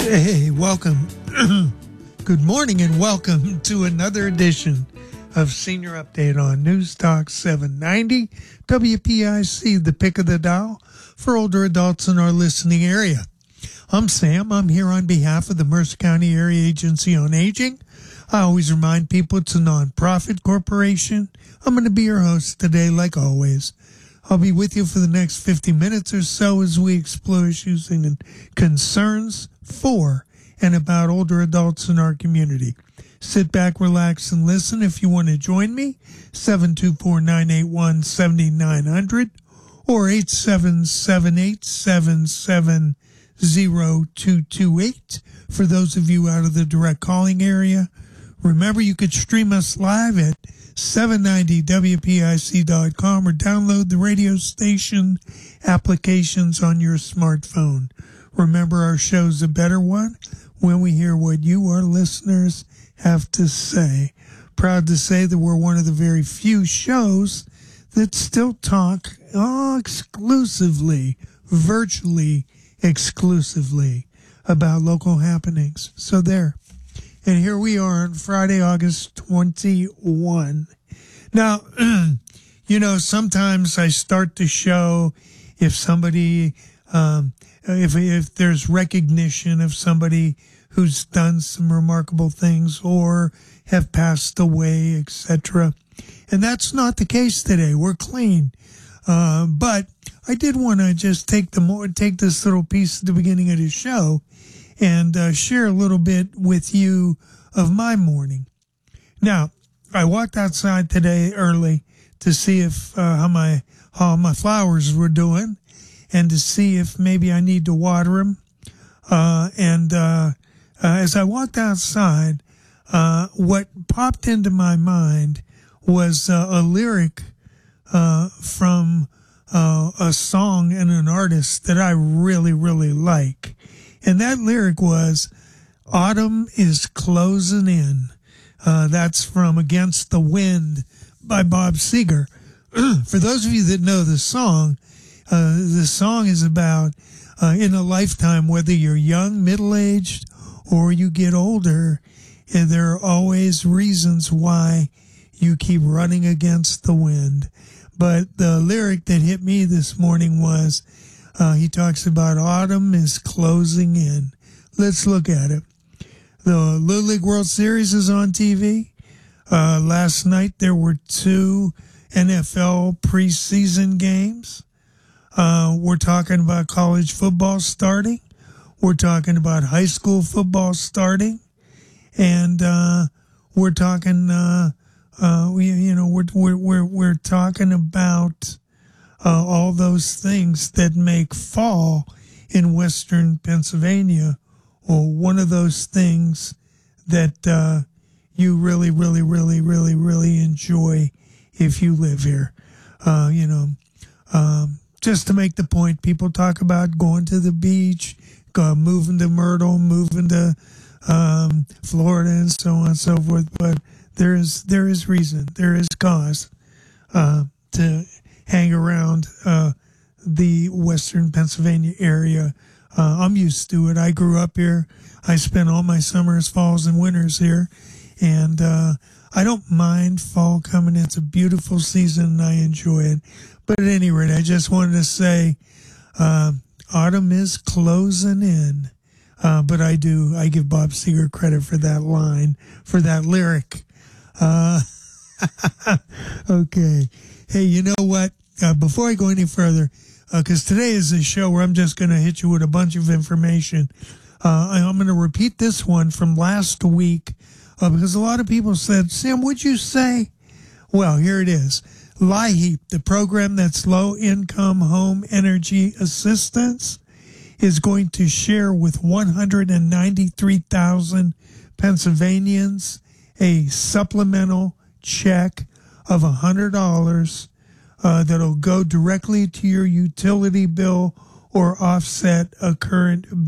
Hey, welcome. Good morning and welcome to another edition of Senior Update on News Talk 790 WPIC, the pick of the dial for older adults in our listening area. I'm Sam. I'm here on behalf of the Mercer County Area Agency on Aging. I always remind people it's a nonprofit corporation. I'm going to be your host today, like always. I'll be with you for the next 50 minutes or so as we explore issues and concerns for and about older adults in our community. Sit back, relax, and listen. If you want to join me, 724-981-7900 or 877-877-0228 for those of you out of the direct calling area. Remember, you could stream us live at 790WPIC.com or download the radio station applications on your smartphone. Remember, our show's a better one when we hear what you, our listeners, have to say. Proud to say that we're one of the very few shows that still talk exclusively, virtually exclusively, about local happenings. So there. And here we are on Friday, August 21. Now, sometimes I start the show if somebody, if there's recognition of somebody who's done some remarkable things or have passed away, etc. And that's not the case today. We're clean. But I did want to just take this little piece at the beginning of the show and share a little bit with you of my morning. Now, I walked outside today early to see if how my flowers were doing, and to see if maybe I need to water them. As I walked outside, what popped into my mind was a lyric from a song and an artist that I really, really like. And that lyric was, "Autumn is closing in." That's from Against the Wind by Bob Seger. For those of you that know the song is about in a lifetime, whether you're young, middle-aged, or you get older, and there are always reasons why you keep running against the wind. But the lyric that hit me this morning was, he talks about autumn is closing in. Let's look at it. The Little League World Series is on TV. Last night there were 2 NFL preseason games. We're talking about college football starting. We're talking about high school football starting. And we're talking we're talking about all those things that make fall in Western Pennsylvania, or one of those things that you really, really, really, really, really enjoy if you live here. Just to make the point, people talk about going to the beach, moving to Myrtle, moving to Florida, and so on and so forth. But there is reason, there is cause to hang around the Western Pennsylvania area. I'm used to it. I grew up here. I spent all my summers, falls, and winters here. And I don't mind fall coming. It's a beautiful season, and I enjoy it. But at any rate, I just wanted to say autumn is closing in. But I give Bob Seger credit for that line, for that lyric. Okay. Hey, you know what? Before I go any further, because today is a show where I'm just going to hit you with a bunch of information. I'm going to repeat this one from last week because a lot of people said, Sam, what'd you say? Well, here it is. LIHEAP, the program that's low-income home energy assistance, is going to share with 193,000 Pennsylvanians a supplemental check of $100 that'll go directly to your utility bill or offset a current